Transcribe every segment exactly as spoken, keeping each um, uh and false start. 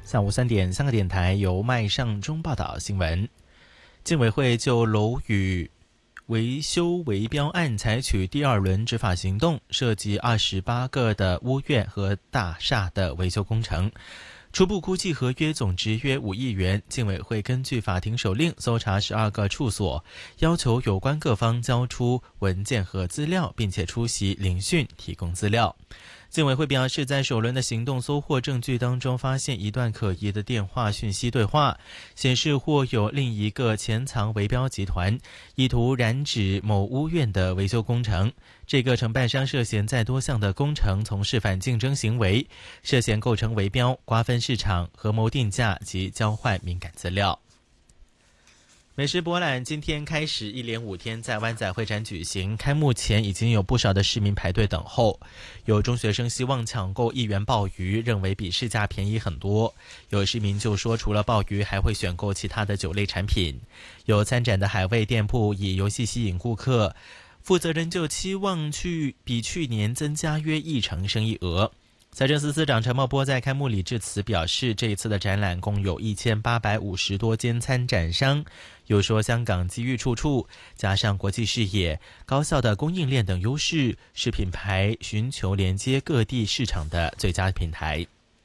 下午三点，香港电台由麦尚中报道新闻。竞委会就楼宇维修围标案采取第二轮执法行动，涉及二十八个的屋苑和大厦的维修工程。初步估计合约总值约五亿元。竞委会根据法庭手令搜查十二个处所，要求有关各方交出文件和资料，并且出席聆讯提供资料。竞委会表示，在首轮的行动搜获证据当中，发现一段可疑的电话讯息对话，显示或有另一个潜藏围标集团，意图染指某屋苑的维修工程。这个承办商涉嫌在多项的工程从事反竞争行为，涉嫌构成围标、瓜分市场、合谋定价及交换敏感资料。美食博览今天开始一连五天在湾仔会展举行，开幕前已经有不少的市民排队等候。有中学生希望抢购一元鲍鱼，认为比市价便宜很多。有市民就说，除了鲍鱼，还会选购其他的酒类产品。有参展的海味店铺以游戏吸引顾客，负责人就期望去比去年增加约一成生意额。财政司司长陈茂波在开幕礼致辞表示，这一次的展览共有一千八百五十多间参展商，又说香港机遇处处，加上国际视野、高效的供应链等优势，是品牌寻求连接各地市场的最佳平台。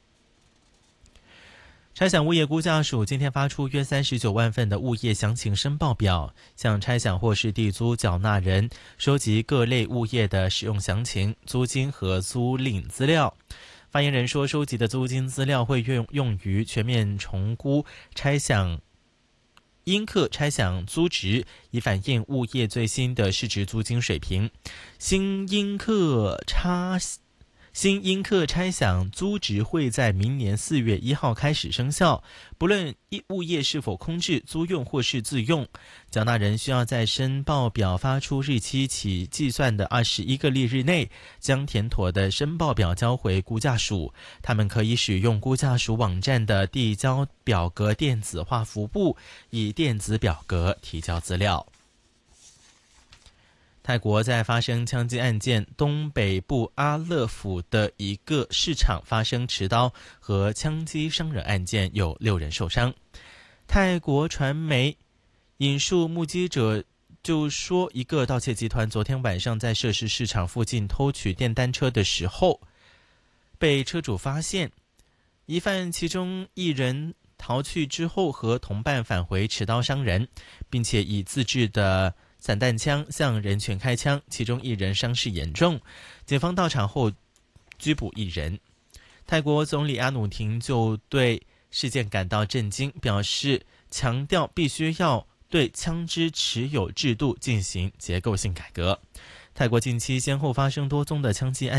差餉物业估价署今天发出约三十九万份的物业详情申报表，向差餉或是地租缴纳人收集各类物业的使用详情、租金和租赁资料。发言人说，收集的租金资料会用用于全面重估差餉应课差餉租值，以反映物业最新的市值租金水平。新应课差新应课差餉租值会在明年四月一号开始生效，不论物业是否空置、租用或是自用，缴纳人需要在申报表发出日期起计算的二十一个例日内，将填妥的申报表交回估价署。他们可以使用估价署网站的递交表格电子化服务，以电子表格提交资料。泰国在发生枪击案件，东北部阿勒府的一个市场发生持刀和枪击伤人案件，有六人受伤。泰国传媒引述目击者就说，一个盗窃集团昨天晚上在涉事市场附近偷取电单车的时候，被车主发现，疑犯其中一人逃去之后和同伴返回持刀伤人，并且以自制的散弹枪向人群开枪，其中一人伤势严重，警方到场后拘捕一人。泰国总理阿努廷就对事件感到震惊，表示强调必须要对枪支持有制度进行结构性改革。泰国近期先后发生多宗的枪击案